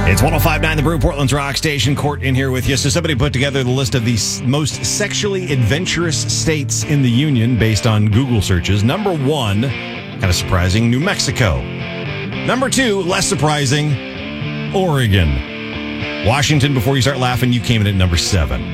It's 105.9 The Brew, Portland's rock station. Court in here with you. So somebody put together the list of the most sexually adventurous states in the union based on Google searches. Number 1, kind of surprising, New Mexico. Number 2, less surprising, Oregon. Washington, before you start laughing, you came in at number 7.